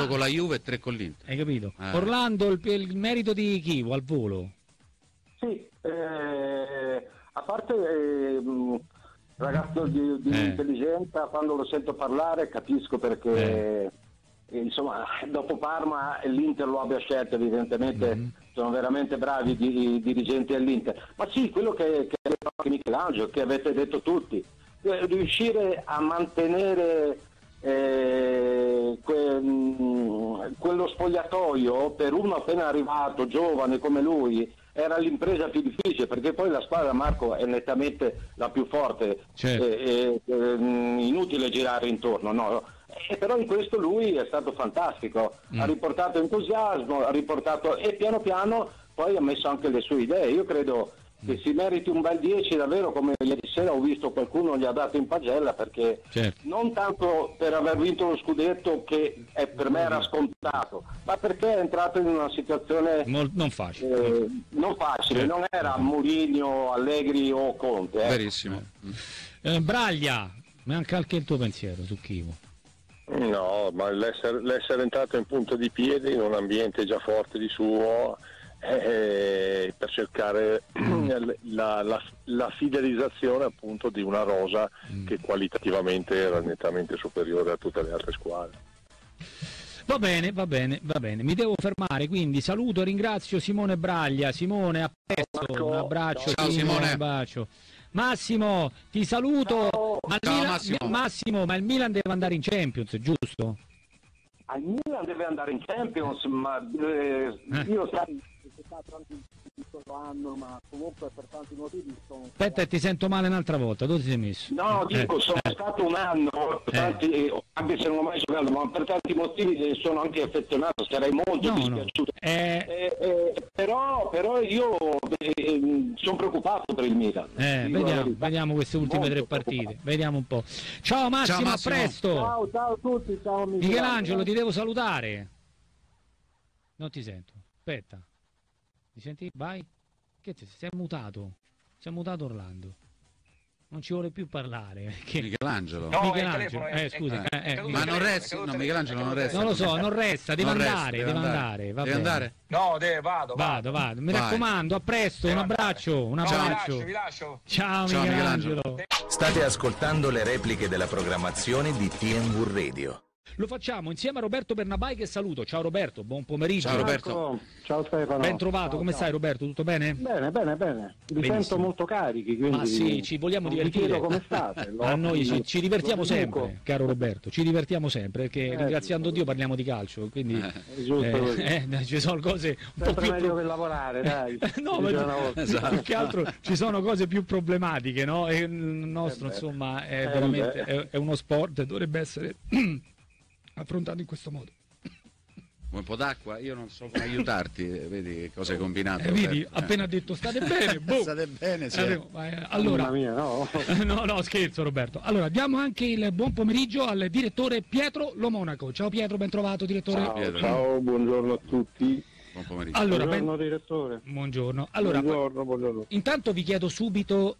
4 con la Juve e 3 con l'Inter. Hai capito? Orlando, il merito di chi al volo? Sì, a parte ragazzo di intelligenza, quando lo sento parlare capisco perché insomma dopo Parma l'Inter lo abbia scelto, evidentemente sono veramente bravi i dirigenti all'Inter, ma sì, quello che ha detto anche Michelangelo, che avete detto tutti, riuscire a mantenere quello spogliatoio per uno appena arrivato, giovane come lui, era l'impresa più difficile, perché poi la squadra, Marco, è nettamente la più forte, inutile girare intorno, no? Però in questo lui è stato fantastico, ha riportato entusiasmo, ha riportato, e piano piano poi ha messo anche le sue idee. Io credo che si meriti un bel 10 davvero, come ieri sera ho visto qualcuno gli ha dato in pagella, perché non tanto per aver vinto lo scudetto, che per me era scontato, ma perché è entrato in una situazione non facile, non era Mourinho, Allegri o Conte. Verissimo. Braglia, manca anche il tuo pensiero su Chievo. No, ma l'essere entrato in punta di piedi in un ambiente già forte di suo, per cercare la fidelizzazione appunto di una rosa che qualitativamente era nettamente superiore a tutte le altre squadre. Va bene, mi devo fermare, quindi saluto e ringrazio Simone Braglia. Simone, a presto, un abbraccio. Ciao Simone. Un bacio. Massimo, ti saluto. Massimo, ma il Milan deve andare in Champions, giusto? Al Milan deve andare in Champions, ma io sai che sta tutto l'anno, ma comunque per tanti motivi sono... Aspetta, ti sento male un'altra volta, dove ti sei messo? No, dico, sono stato un anno, anche se non ho mai giocato, ma per tanti motivi sono anche affezionato, sarei molto dispiaciuto. Però io sono preoccupato per il Milan. Vediamo queste ultime 3 partite, vediamo un po'. Ciao Massimo, a presto. Ciao a tutti, ciao Michelangelo, ti devo salutare. Non ti sento, aspetta. Mi senti? Vai? Che sei mutato? Si è mutato Orlando. Non ci vuole più parlare. Michelangelo. No, Michelangelo. Scusa. Ma non resta. No, Michelangelo non resta. Non lo so, non resta. Deve andare. Deve andare? No, vado. Mi raccomando, a presto. Un abbraccio. Vi lascio. Ciao Michelangelo. State ascoltando le repliche della programmazione di TNW Radio. Lo facciamo insieme a Roberto Bernabai, che saluto. Ciao Roberto, buon pomeriggio. Ciao Roberto. Ciao Stefano. Ben trovato, come stai Roberto? Tutto bene? Bene. Vi sento molto carichi, quindi... Ma sì, ci vogliamo divertire. Come state? A noi ci divertiamo sempre, caro Roberto, ci divertiamo sempre, perché ringraziando Dio parliamo di calcio, quindi ci sono cose un po' più... meglio che lavorare, dai. No, ma più che altro ci sono cose più problematiche, no? E il nostro, insomma, è veramente è uno sport, dovrebbe essere... affrontato in questo modo. Un po' d'acqua? Io non so come aiutarti, vedi che cosa hai combinato. Vedi, appena detto state bene, state bene, sì. Allora, mia, no. no, scherzo Roberto. Allora, diamo anche il buon pomeriggio al direttore Pietro Lo Monaco. Ciao Pietro, ben trovato direttore. Ciao, buongiorno a tutti. Buon pomeriggio. Allora, buongiorno direttore. Buongiorno. Allora, buongiorno. Intanto vi chiedo subito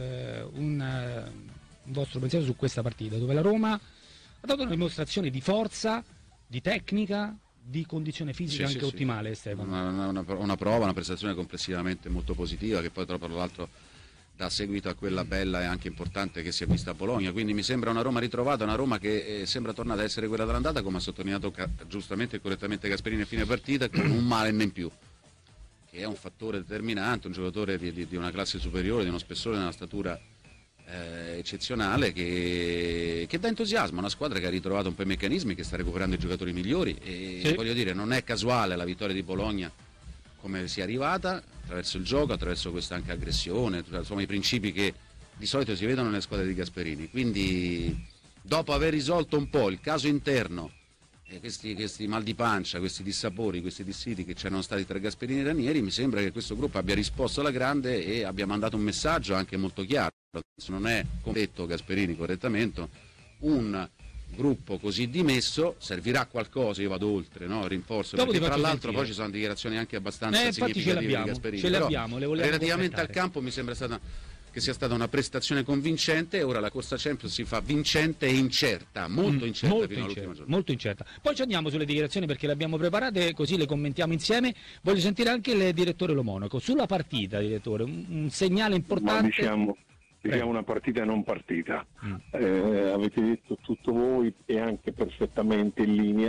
un vostro pensiero su questa partita, dove la Roma ha dato una dimostrazione di forza, di tecnica, di condizione fisica anche ottimale, Stefano. Una prova, una prestazione complessivamente molto positiva, che poi tra l'altro dà seguito a quella bella e anche importante che si è vista a Bologna, quindi mi sembra una Roma ritrovata, una Roma che sembra tornata ad essere quella dell'andata, come ha sottolineato giustamente e correttamente Gasperini a fine partita, con un male in più, che è un fattore determinante, un giocatore di una classe superiore, di uno spessore, di una statura eccezionale, che dà entusiasmo, una squadra che ha ritrovato un po' i meccanismi, che sta recuperando i giocatori migliori e voglio dire, non è casuale la vittoria di Bologna come sia arrivata, attraverso il gioco, attraverso questa anche aggressione, insomma i principi che di solito si vedono nelle squadre di Gasperini. Quindi dopo aver risolto un po' il caso interno, questi mal di pancia, questi dissapori, questi dissidi che c'erano stati tra Gasperini e Ranieri, mi sembra che questo gruppo abbia risposto alla grande e abbia mandato un messaggio anche molto chiaro. Non è, come detto Gasperini correttamente, un gruppo così dimesso servirà a qualcosa, io vado oltre, no? Rinforzo, perché tra l'altro poi ci sono dichiarazioni anche abbastanza significative di Gasperini. Ce le abbiamo, le vogliamo relativamente commentare. al campo mi sembra stata che sia stata una prestazione convincente, e ora la corsa Champions si fa vincente e incerta, molto incerta fino all'ultima giornata. Molto incerta. Poi ci andiamo sulle dichiarazioni perché le abbiamo preparate, così le commentiamo insieme. Voglio sentire anche il direttore Lo Monaco. Sulla partita, direttore, un segnale importante. Ma diciamo una partita non partita. Avete detto tutto voi e anche perfettamente in linea.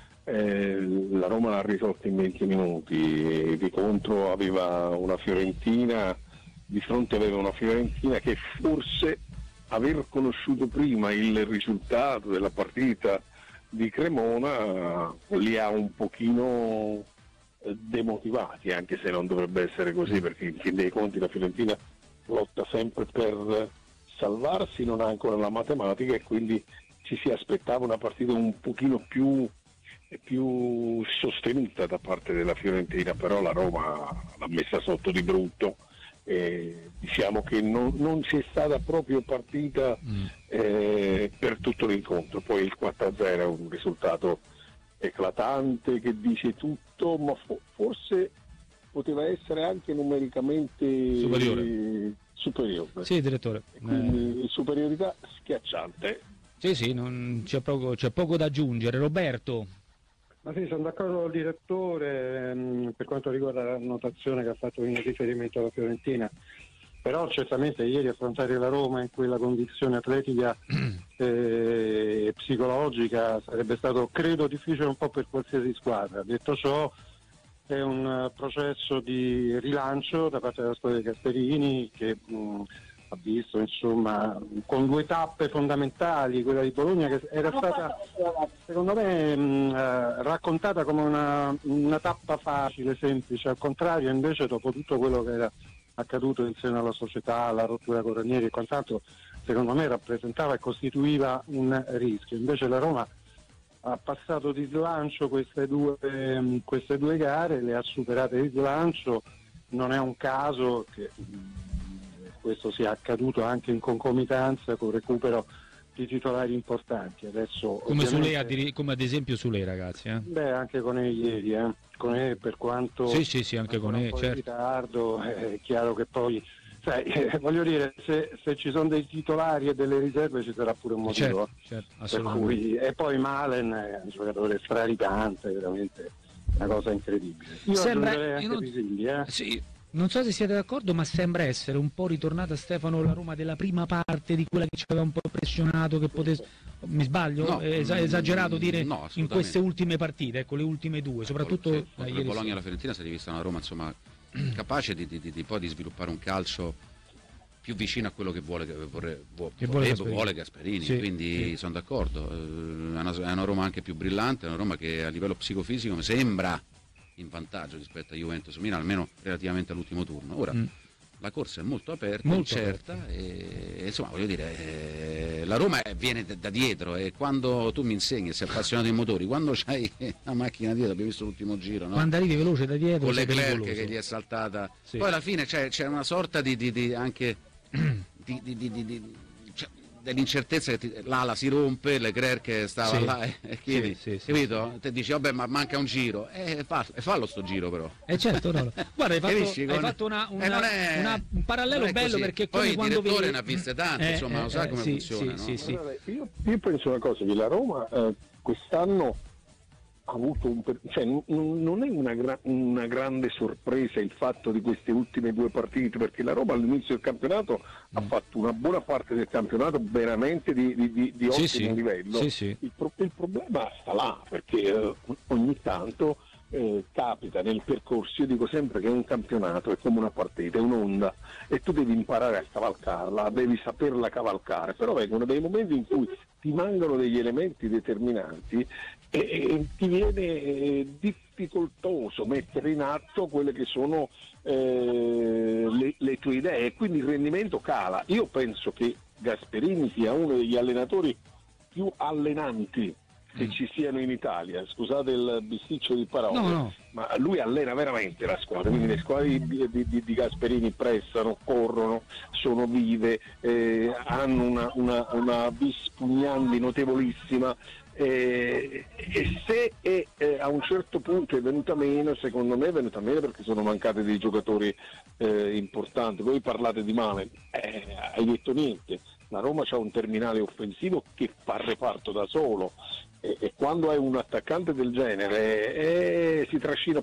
La Roma l'ha risolta in 20 minuti, di contro aveva una Fiorentina, di fronte aveva una Fiorentina che forse aver conosciuto prima il risultato della partita di Cremona li ha un pochino demotivati, anche se non dovrebbe essere così, perché in fin dei conti la Fiorentina lotta sempre per salvarsi, non ha ancora la matematica, e quindi ci si aspettava una partita un pochino più sostenuta da parte della Fiorentina, però la Roma l'ha messa sotto di brutto. Diciamo che non c'è stata proprio partita per tutto l'incontro. Poi il 4-0 è un risultato eclatante che dice tutto, ma forse poteva essere anche numericamente superiore. Sì, direttore. Quindi superiorità schiacciante. Sì, c'è poco da aggiungere. Roberto. Ma sì, sono d'accordo con il direttore per quanto riguarda la notazione che ha fatto in riferimento alla Fiorentina, però certamente ieri affrontare la Roma in quella condizione atletica e psicologica sarebbe stato, credo, difficile un po' per qualsiasi squadra. Detto ciò, è un processo di rilancio da parte della squadra di Gasperini che ha visto, insomma, con due tappe fondamentali, quella di Bologna che era stata secondo me raccontata come una tappa facile, semplice, al contrario invece dopo tutto quello che era accaduto in seno alla società, la rottura con Ranieri e quant'altro, secondo me rappresentava e costituiva un rischio. Invece la Roma ha passato di slancio queste due gare, le ha superate di slancio, non è un caso che questo sia accaduto anche in concomitanza con il recupero di titolari importanti. Adesso come ad esempio Sule, ragazzi. Beh, anche con ieri, con per quanto sì, anche con un po' di ritardo, è chiaro che poi voglio dire, se ci sono dei titolari e delle riserve ci sarà pure un motivo. Certo, per cui, e poi Malen è un giocatore straripante, veramente una cosa incredibile. Io aggiungerei anche Pisilli, Sì. Non so se siete d'accordo, ma sembra essere un po' ritornata, Stefano, la Roma della prima parte, di quella che ci aveva un po' impressionato, che mi sbaglio? No, esagerato dire no, in queste ultime partite, ecco, le ultime due, soprattutto ieri Bologna e la Fiorentina si è rivista una Roma, insomma, capace di sviluppare un calcio più vicino a quello che vuole Gasperini, sì, quindi sono d'accordo. È una Roma anche più brillante, è una Roma che a livello psicofisico mi sembra in vantaggio rispetto a Juventus Milan, almeno relativamente all'ultimo turno. Ora la corsa è molto aperta, incerta, e insomma, voglio dire, la Roma viene da dietro, e quando tu mi insegni, sei appassionato di motori, quando c'hai la macchina dietro, abbiamo visto l'ultimo giro, no? Quando arrivi veloce da dietro, con Leclerc che gli è saltata, sì. Poi alla fine c'è una sorta di anche dell'incertezza che l'ala si rompe, Leclerc stava là e chiedi, capito? Te dici vabbè, ma manca un giro, fallo sto giro però. Certo, no. Guarda, hai fatto un parallelo bello, così. Perché poi il direttore vedi... ne ha viste tante, insomma, lo sa come funziona, no? Allora, io penso una cosa, che la Roma quest'anno ha avuto non è una grande sorpresa il fatto di queste ultime due partite, perché la Roma all'inizio del campionato ha fatto una buona parte del campionato veramente di ottimo livello. Il problema sta là, perché ogni tanto capita nel percorso, io dico sempre che un campionato è come una partita, è un'onda, e tu devi imparare a cavalcarla, devi saperla cavalcare, però vengono dei momenti in cui ti mancano degli elementi determinanti e ti viene difficoltoso mettere in atto quelle che sono le tue idee, e quindi il rendimento cala. Io penso che Gasperini sia uno degli allenatori più allenanti che ci siano in Italia, scusate il bisticcio di parole, no. Ma lui allena veramente la squadra, quindi le squadre di Gasperini pressano, corrono, sono vive, hanno una vis pugnandi notevolissima, e se a un certo punto è venuta meno, secondo me è venuta meno perché sono mancati dei giocatori importanti. Voi parlate di Mane, hai detto niente. La Roma c'ha un terminale offensivo che fa reparto da solo, e quando hai un attaccante del genere si trascina